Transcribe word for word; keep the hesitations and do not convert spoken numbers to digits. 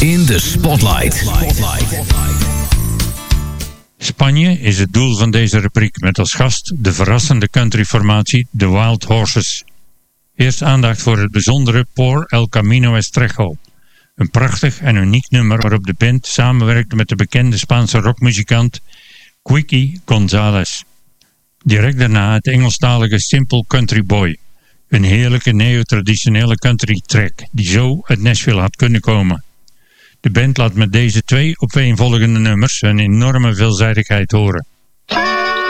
In the Spotlight. Spanje is het doel van deze rubriek met als gast de verrassende countryformatie The Wild Horses. Eerst aandacht voor het bijzondere Por el Camino Estrecho. Een prachtig en uniek nummer waarop de band samenwerkte met de bekende Spaanse rockmuzikant Quiqui González. Direct daarna het Engelstalige Simple Country Boy. Een heerlijke neo-traditionele country track die zo uit Nashville had kunnen komen. De band laat met deze twee opeenvolgende nummers een enorme veelzijdigheid horen.